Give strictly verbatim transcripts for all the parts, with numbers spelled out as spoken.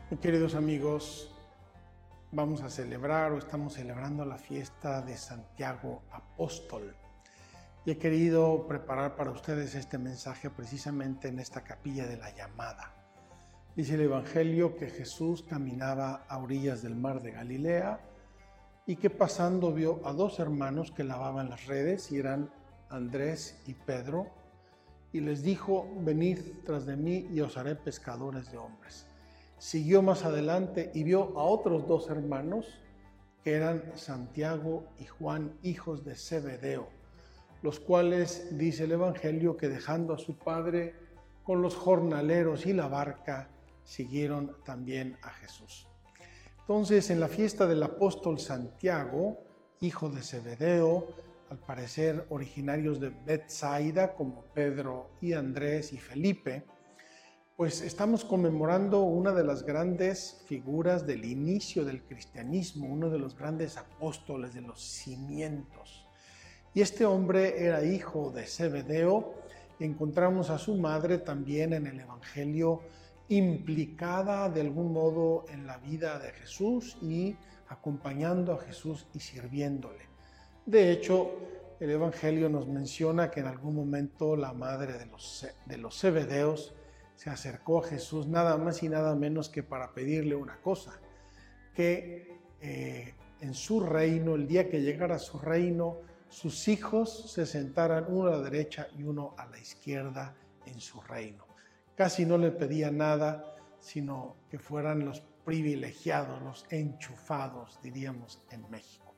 Muy queridos amigos, vamos a celebrar o estamos celebrando la fiesta de Santiago Apóstol. Y he querido preparar para ustedes este mensaje precisamente en esta capilla de la llamada. Dice el Evangelio que Jesús caminaba a orillas del mar de Galilea y que pasando vio a dos hermanos que lavaban las redes y eran Andrés y Pedro, y les dijo: venid tras de mí y os haré pescadores de hombres. Siguió más adelante y vio a otros dos hermanos que eran Santiago y Juan, hijos de Zebedeo, los cuales, dice el Evangelio, que dejando a su padre con los jornaleros y la barca, siguieron también a Jesús. Entonces, en la fiesta del apóstol Santiago, hijo de Zebedeo, al parecer originarios de Betsaida, como Pedro y Andrés y Felipe, pues estamos conmemorando una de las grandes figuras del inicio del cristianismo, uno de los grandes apóstoles, de los cimientos. Y este hombre era hijo de Zebedeo, y encontramos a su madre también en el Evangelio implicada de algún modo en la vida de Jesús y acompañando a Jesús y sirviéndole. De hecho, el Evangelio nos menciona que en algún momento la madre de los, de los Zebedeos se acercó a Jesús nada más y nada menos que para pedirle una cosa, que eh, en su reino, el día que llegara a su reino, sus hijos se sentaran uno a la derecha y uno a la izquierda en su reino. Casi no le pedía nada, sino que fueran los privilegiados, los enchufados, diríamos en México.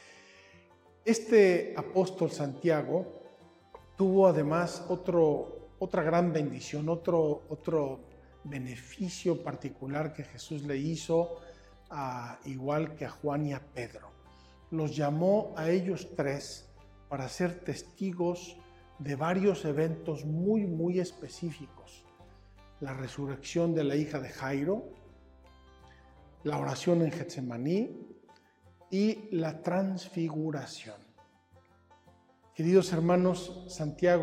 Este apóstol Santiago tuvo además otro Otra gran bendición, otro, otro beneficio particular que Jesús le hizo, a, igual que a Juan y a Pedro. Los llamó a ellos tres para ser testigos de varios eventos muy, muy específicos. La resurrección de la hija de Jairo, la oración en Getsemaní y la transfiguración. Queridos hermanos, Santiago